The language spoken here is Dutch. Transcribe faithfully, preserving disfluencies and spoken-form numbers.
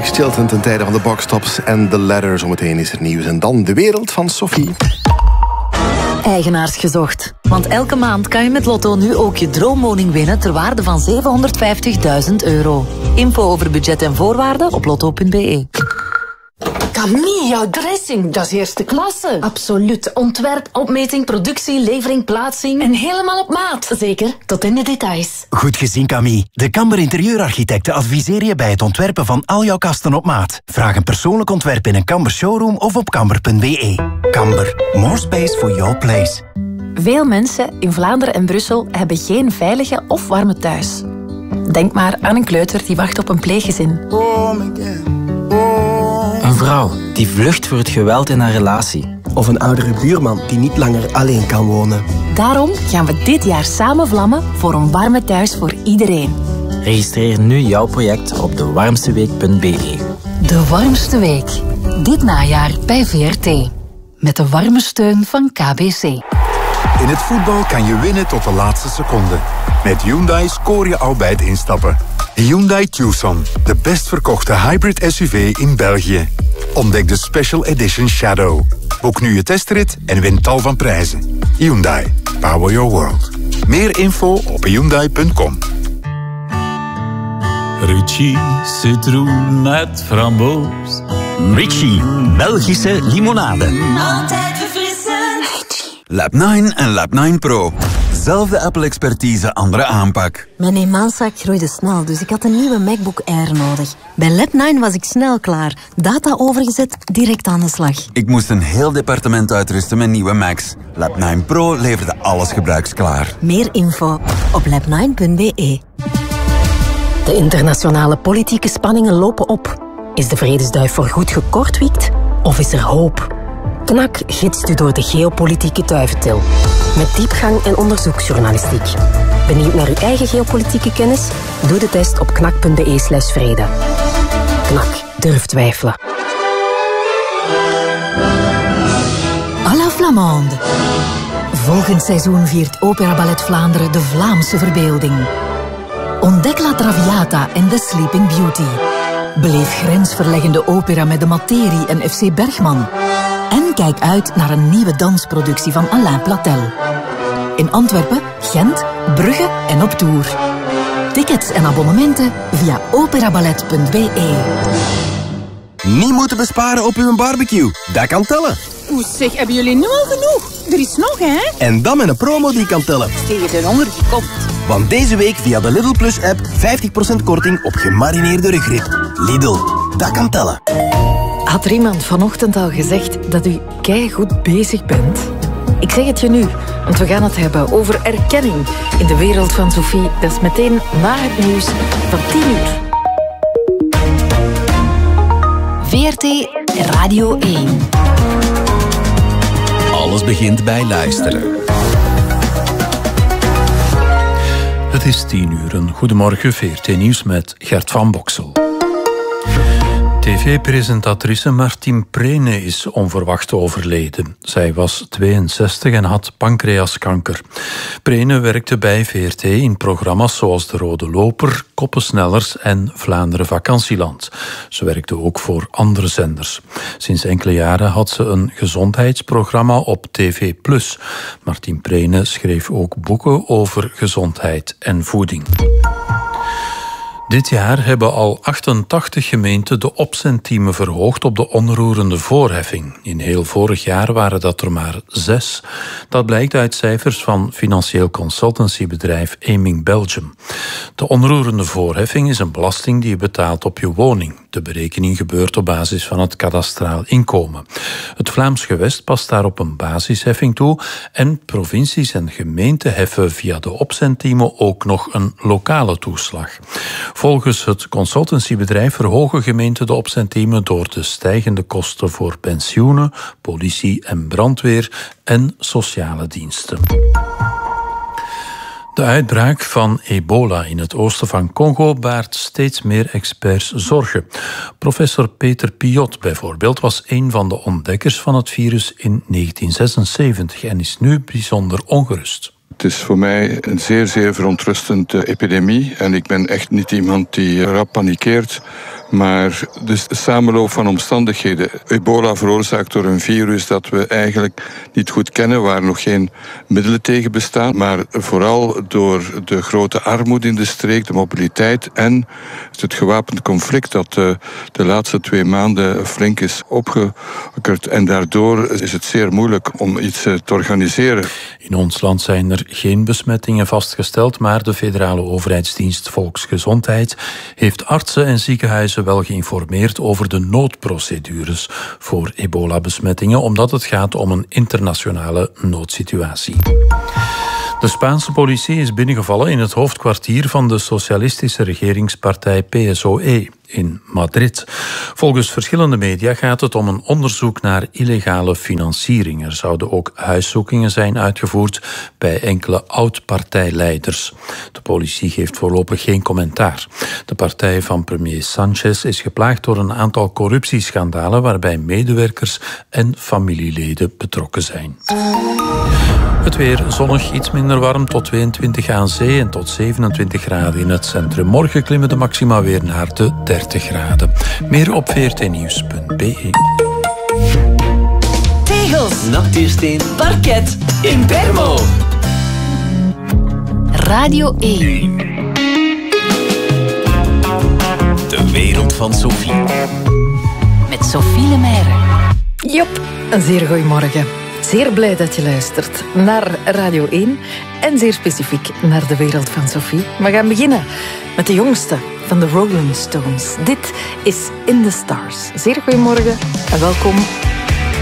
Alex Chilton ten tijde van de boxtops en The Ladder. Zometeen is er nieuws. En dan de wereld van Sophie. Eigenaars gezocht. Want elke maand kan je met Lotto nu ook je droomwoning winnen ter waarde van zevenhonderdvijftigduizend euro. Info over budget en voorwaarden op lotto punt b e. Camille, jouw dressing, dat is eerste klasse. Absoluut. Ontwerp, opmeting, productie, levering, plaatsing. En helemaal op maat. Zeker, tot in de details. Goed gezien, Camille. De Kamber Interieurarchitecten adviseer je bij het ontwerpen van al jouw kasten op maat. Vraag een persoonlijk ontwerp in een Kamber showroom of op kamber punt b e. Kamber, more space for your place. Veel mensen in Vlaanderen en Brussel hebben geen veilige of warme thuis. Denk maar aan een kleuter die wacht op een pleeggezin. Een vrouw die vlucht voor het geweld in haar relatie. Of een oudere buurman die niet langer alleen kan wonen. Daarom gaan we dit jaar samen vlammen voor een warme thuis voor iedereen. Registreer nu jouw project op de warmste week punt b e. De Warmste Week. Dit najaar bij V R T. Met de warme steun van K B C. In het voetbal kan je winnen tot de laatste seconde. Met Hyundai scoor je al bij het instappen. Hyundai Tucson, de best verkochte hybrid S U V in België. Ontdek de Special Edition Shadow. Boek nu je testrit en win tal van prijzen. Hyundai, power your world. Meer info op hyundai punt com. Ritchie, citroen met framboos. Ritchie, Belgische limonade. Altijd verfrissend. Lab nine en Lab nine Pro. Zelfde Apple-expertise, andere aanpak. Mijn eenmanszaak groeide snel, dus ik had een nieuwe MacBook Air nodig. Bij Lab nine was ik snel klaar. Data overgezet, direct aan de slag. Ik moest een heel departement uitrusten met nieuwe Macs. Lab nine Pro leverde alles gebruiksklaar. Meer info op lab nine punt b e. De internationale politieke spanningen lopen op. Is de vredesduif voorgoed gekortwiekt of is er hoop? Knak gidst u door de geopolitieke duiventil. Met diepgang en onderzoeksjournalistiek. Benieuwd naar uw eigen geopolitieke kennis? Doe de test op knak punt b e slash vrede. Knak, durf twijfelen. À la Flamande. Volgend seizoen viert Opera Ballet Vlaanderen de Vlaamse verbeelding. Ontdek La Traviata en The Sleeping Beauty. Beleef grensverleggende opera met de materie en F C Bergman. En kijk uit naar een nieuwe dansproductie van Alain Platel. In Antwerpen, Gent, Brugge en op tour. Tickets en abonnementen via operaballet punt b e. Niet moeten besparen op uw barbecue. Dat kan tellen. Oeh, zeg, hebben jullie nu al genoeg? Er is nog, hè? En dan met een promo die kan tellen. Tegen de honger die komt. Want deze week via de Lidl Plus app vijftig procent korting op gemarineerde rugrib. Lidl, dat kan tellen. Had er iemand vanochtend al gezegd dat u keigoed bezig bent? Ik zeg het je nu, want we gaan het hebben over erkenning in de wereld van Sophie. Dat is meteen na het nieuws van tien uur. V R T Radio één. Alles begint bij luisteren. Het is tien uur. Een goedemorgen, V R T Nieuws met Gert van Boksel. T V-presentatrice Martien Prene is onverwacht overleden. Zij was tweeënzestig en had pancreaskanker. Prene werkte bij V R T in programma's zoals De Rode Loper, Koppensnellers en Vlaanderen Vakantieland. Ze werkte ook voor andere zenders. Sinds enkele jaren had ze een gezondheidsprogramma op T V plus. Martien Prene schreef ook boeken over gezondheid en voeding. Dit jaar hebben al achtentachtig gemeenten de opzendtiemen verhoogd op de onroerende voorheffing. In heel vorig jaar waren dat er maar zes. Dat blijkt uit cijfers van financieel consultancybedrijf Aiming Belgium. De onroerende voorheffing is een belasting die je betaalt op je woning. De berekening gebeurt op basis van het kadastraal inkomen. Het Vlaams gewest past daarop een basisheffing toe en provincies en gemeenten heffen via de opzendtiemen ook nog een lokale toeslag. Volgens het consultancybedrijf verhogen gemeenten de opzendtiemen door de stijgende kosten voor pensioenen, politie en brandweer en sociale diensten. De uitbraak van ebola in het oosten van Congo baart steeds meer experts zorgen. Professor Peter Piot bijvoorbeeld was een van de ontdekkers van het virus in negentien zesenzeventig en is nu bijzonder ongerust. Het is voor mij een zeer, zeer verontrustende epidemie en ik ben echt niet iemand die rap panikeert. Maar dus de samenloop van omstandigheden. Ebola veroorzaakt door een virus dat we eigenlijk niet goed kennen, waar nog geen middelen tegen bestaan, maar vooral door de grote armoede in de streek, de mobiliteit en het gewapend conflict dat de, de laatste twee maanden flink is opgeokkerd. En daardoor is het zeer moeilijk om iets te organiseren. In ons land zijn er geen besmettingen vastgesteld, maar de federale overheidsdienst Volksgezondheid heeft artsen en ziekenhuizen wel geïnformeerd over de noodprocedures voor ebola-besmettingen, omdat het gaat om een internationale noodsituatie. De Spaanse politie is binnengevallen in het hoofdkwartier van de socialistische regeringspartij P S O E in Madrid. Volgens verschillende media gaat het om een onderzoek naar illegale financiering. Er zouden ook huiszoekingen zijn uitgevoerd bij enkele oud-partijleiders. De politie geeft voorlopig geen commentaar. De partij van premier Sanchez is geplaagd door een aantal corruptieschandalen waarbij medewerkers en familieleden betrokken zijn. Het weer zonnig, iets minder warm, tot tweeëntwintig aan zee en tot zevenentwintig graden in het centrum. Morgen klimmen de maxima weer naar de dertig graden. Meer op v r t nieuws punt b e. Tegels, natuursteen, parket, in Bermo. Radio één. De wereld van Sophie. Met Sophie Lemaire. Jop, een zeer goeiemorgen. Zeer blij dat je luistert naar Radio één en zeer specifiek naar de wereld van Sophie. We gaan beginnen met de jongste van de Rolling Stones. Dit is In the Stars. Zeer goeiemorgen en welkom